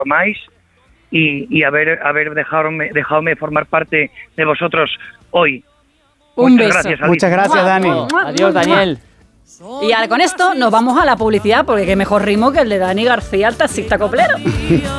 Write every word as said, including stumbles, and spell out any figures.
formáis y, y haber, haber dejadme, dejadme formar parte de vosotros hoy. Un Muchas beso. gracias, Alicia. Muchas gracias, Dani. Adiós, Daniel. Y ahora con esto nos vamos a la publicidad, porque qué mejor ritmo que el de Dani García, el taxista coplero.